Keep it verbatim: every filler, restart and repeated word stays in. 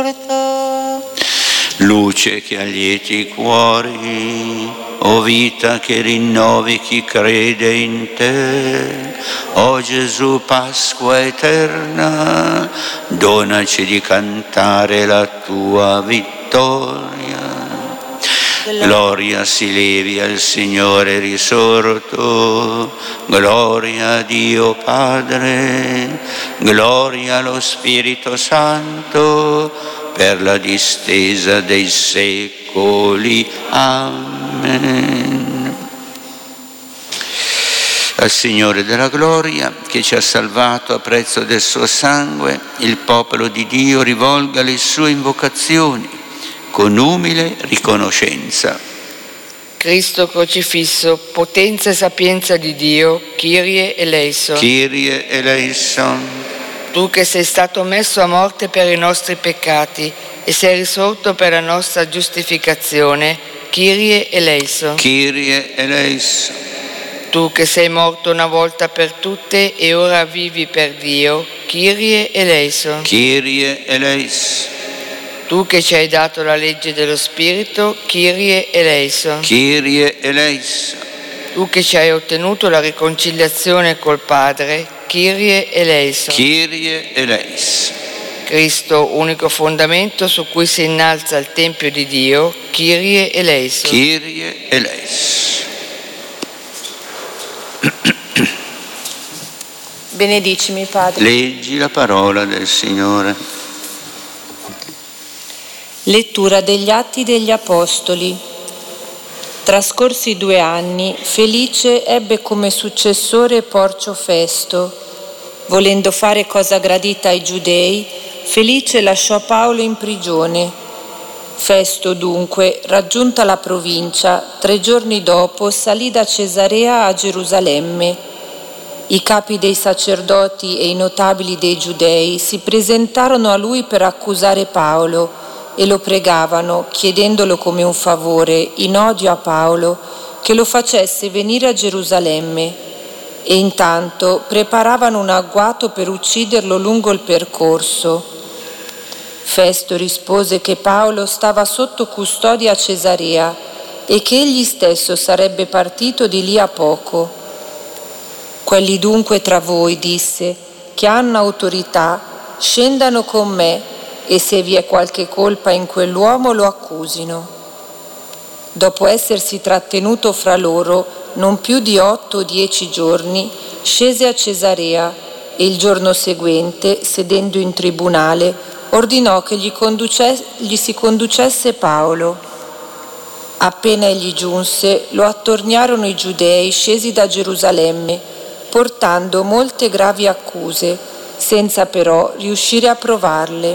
Luce che allieti i cuori, o vita che rinnovi chi crede in te, o Gesù Pasqua eterna, donaci di cantare la tua vittoria. Gloria si levi al Signore risorto, gloria a Dio Padre, gloria allo Spirito Santo, per la distesa dei secoli. Amen. Al Signore della gloria, che ci ha salvato a prezzo del suo sangue, il popolo di Dio rivolga le sue invocazioni con umile riconoscenza. Cristo crocifisso, potenza e sapienza di Dio, Kyrie eleison. Kyrie eleison. Tu che sei stato messo a morte per i nostri peccati e sei risorto per la nostra giustificazione, Kyrie eleison. Kyrie eleison. Tu che sei morto una volta per tutte e ora vivi per Dio, Kyrie eleison. Kyrie eleison. Tu che ci hai dato la legge dello Spirito, Kyrie eleison. Kyrie eleison. Tu che ci hai ottenuto la riconciliazione col Padre, Kyrie eleison. Kyrie eleison. Cristo, unico fondamento su cui si innalza il Tempio di Dio, Kyrie eleison. Kyrie eleison. Benedicimi, Padre. Leggi la parola del Signore. Lettura degli Atti degli Apostoli. Trascorsi due anni, Felice ebbe come successore Porcio Festo. Volendo fare cosa gradita ai Giudei, Felice lasciò Paolo in prigione. Festo, dunque, raggiunta la provincia, tre giorni dopo salì da Cesarea a Gerusalemme. I capi dei sacerdoti e i notabili dei Giudei si presentarono a lui per accusare Paolo e lo pregavano, chiedendolo come un favore, in odio a Paolo, che lo facesse venire a Gerusalemme, e intanto preparavano un agguato per ucciderlo lungo il percorso. Festo rispose che Paolo stava sotto custodia a Cesarea e che egli stesso sarebbe partito di lì a poco. Quelli dunque tra voi, disse, che hanno autorità, scendano con me, e se vi è qualche colpa in quell'uomo lo accusino. Dopo essersi trattenuto fra loro non più di otto o dieci giorni, scese a Cesarea e il giorno seguente, sedendo in tribunale, ordinò che gli, conduce- gli si conducesse Paolo. Appena egli giunse, lo attorniarono i giudei scesi da Gerusalemme, portando molte gravi accuse, senza però riuscire a provarle.